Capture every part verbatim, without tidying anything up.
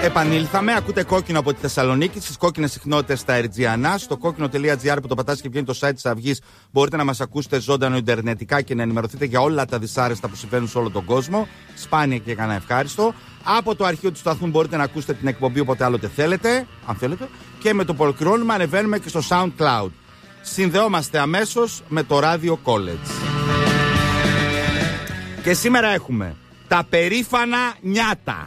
Επανήλθαμε, ακούτε Κόκκινο από τη Θεσσαλονίκη, στις κόκκινες συχνότητες στα Ερτζιανά. Στο κόκκινο τελεία τζι άρ που το πατάς και βγαίνει το site της Αυγής, μπορείτε να μας ακούσετε ζωντανό ιντερνετικά και να ενημερωθείτε για όλα τα δυσάρεστα που συμβαίνουν σε όλο τον κόσμο. Σπάνια και κανένα ευχάριστο. Από το αρχείο του σταθμού μπορείτε να ακούσετε την εκπομπή όποτε άλλοτε θέλετε, αν θέλετε. Και με το που ολοκληρώνουμε ανεβαίνουμε και στο SoundCloud. Συνδεόμαστε αμέσως με το Radio College. Και σήμερα έχουμε τα περήφανα νιάτα.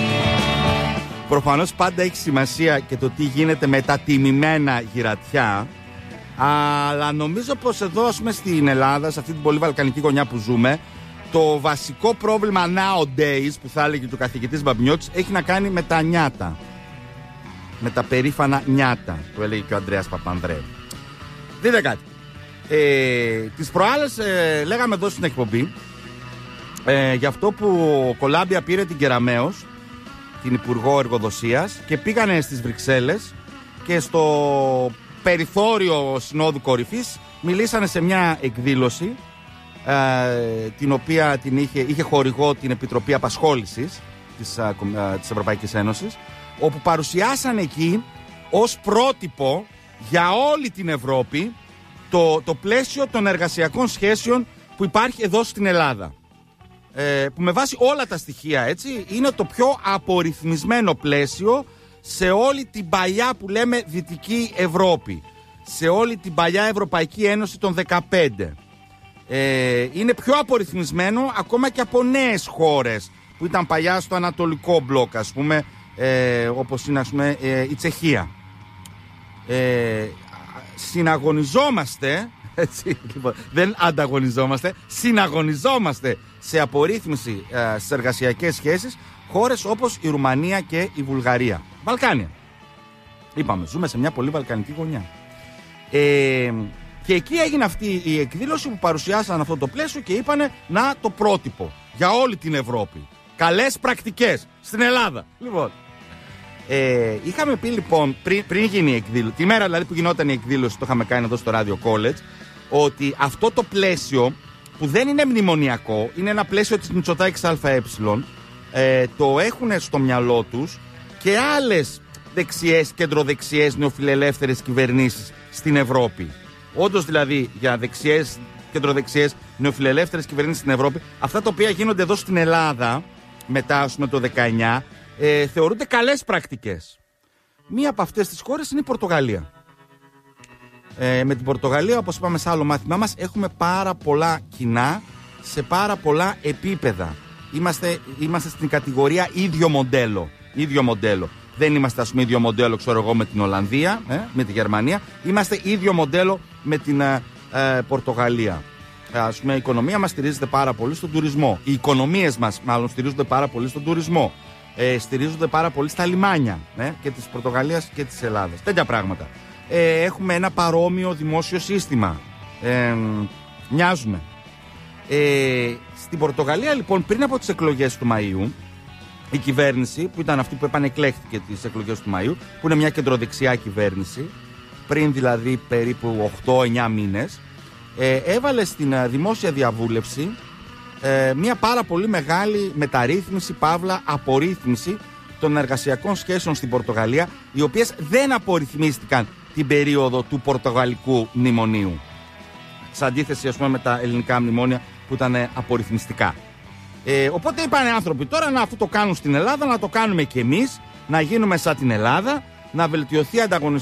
Προφανώς πάντα έχει σημασία και το τι γίνεται με τα τιμημένα γυρατιά. Αλλά νομίζω πως εδώ, ας πούμε, στην Ελλάδα, σε αυτή την πολύ βαλκανική γωνιά που ζούμε, το βασικό πρόβλημα nowadays, που θα έλεγε του καθηγητής Μπαμπινιώτης, έχει να κάνει με τα νιάτα. Με τα περήφανα νιάτα, που έλεγε και ο Ανδρέας Παπανδρέου. Δείτε κάτι. Ε, τις προάλλες ε, λέγαμε εδώ στην εκπομπή ε, για αυτό που ο Κολάμπια πήρε την Κεραμέως, την Υπουργό Εργοδοσίας, και πήγανε στις Βρυξέλλες και στο περιθώριο Συνόδου Κορυφής μιλήσανε σε μια εκδήλωση ε, την οποία την είχε, είχε χορηγό την Επιτροπή Απασχόλησης της, ε, της Ευρωπαϊκής Ένωσης, όπου παρουσιάσανε εκεί ως πρότυπο για όλη την Ευρώπη το, το πλαίσιο των εργασιακών σχέσεων που υπάρχει εδώ στην Ελλάδα. Ε, που με βάση όλα τα στοιχεία, έτσι, είναι το πιο απορριθμισμένο πλαίσιο σε όλη την παλιά που λέμε Δυτική Ευρώπη, σε όλη την παλιά Ευρωπαϊκή Ένωση των δεκαπέντε. Ε, είναι πιο απορριθμισμένο ακόμα και από νέες χώρες που ήταν παλιά στο Ανατολικό μπλοκ, ας πούμε, ε, όπως είναι, ας πούμε, ε, η Τσεχία. Ε, συναγωνιζόμαστε, έτσι, λοιπόν, δεν ανταγωνιζόμαστε, συναγωνιζόμαστε σε απορρίθμιση ε, στις εργασιακές σχέσεις χώρες όπως η Ρουμανία και η Βουλγαρία. Βαλκάνια. Είπαμε, ζούμε σε μια πολύ βαλκανική γωνιά. Ε, και εκεί έγινε αυτή η εκδήλωση που παρουσιάσαν αυτό το πλαίσιο και είπανε να το πρότυπο για όλη την Ευρώπη. Καλές πρακτικές στην Ελλάδα. Λοιπόν, ε, είχαμε πει λοιπόν πριν, πριν γίνει η εκδήλωση, τη μέρα δηλαδή που γινόταν η εκδήλωση, το είχαμε κάνει εδώ στο Radio College, ότι αυτό το πλαίσιο που δεν είναι μνημονιακό, είναι ένα πλαίσιο της Μητσοτάκης ΑΕ, ε, το έχουν στο μυαλό τους και άλλες δεξιές, κεντροδεξιές, νεοφιλελεύθερες κυβερνήσεις στην Ευρώπη. Όντως δηλαδή για δεξιές, κεντροδεξιές, νεοφιλελεύθερες κυβερνήσεις στην Ευρώπη, αυτά τα οποία γίνονται εδώ στην Ελλάδα μετά, ας πούμε, το δεκαεννιά, ε, θεωρούνται καλές πρακτικές. Μία από αυτές τις χώρες είναι η Πορτογαλία. Ε, με την Πορτογαλία, όπως είπαμε σε άλλο μάθημά μας, έχουμε πάρα πολλά κοινά σε πάρα πολλά επίπεδα. Είμαστε, είμαστε στην κατηγορία ίδιο μοντέλο. Ίδιο μοντέλο. Δεν είμαστε, ας πούμε, ίδιο μοντέλο, ξέρω εγώ, με την Ολλανδία, ε, με τη Γερμανία. Είμαστε ίδιο μοντέλο με την ε, ε, Πορτογαλία. Ε, ας πούμε, η οικονομία μας στηρίζεται πάρα πολύ στον τουρισμό. Οι οικονομίες μας, μάλλον, στηρίζονται πάρα πολύ στον τουρισμό. Ε, στηρίζονται πάρα πολύ στα λιμάνια, ε, και της Πορτογαλίας και της Ελλάδας. Τέτοια πράγματα. Ε, έχουμε ένα παρόμοιο δημόσιο σύστημα. Ε, μοιάζουμε. Ε, στην Πορτογαλία, λοιπόν, πριν από τις εκλογές του Μαΐου, η κυβέρνηση, που ήταν αυτή που επανεκλέχθηκε τις εκλογές του Μαΐου, που είναι μια κεντροδεξιά κυβέρνηση, πριν δηλαδή περίπου οκτώ εννιά μήνες, ε, έβαλε στην ε, δημόσια διαβούλευση ε, μια πάρα πολύ μεγάλη μεταρρύθμιση, παύλα απορρίθμιση των εργασιακών σχέσεων στην Πορτογαλία, οι οποίες δεν απορριθμίστηκαν την περίοδο του Πορτογαλικού μνημονίου. Σε αντίθεση, ας πούμε, με τα ελληνικά μνημόνια που ήταν απορριθμιστικά. Ε, οπότε είπαν οι άνθρωποι τώρα, να, αφού το κάνουν στην Ελλάδα, να το κάνουμε κι εμείς, να γίνουμε σαν την Ελλάδα, να βελτιωθεί η ανταγωνιστικότητα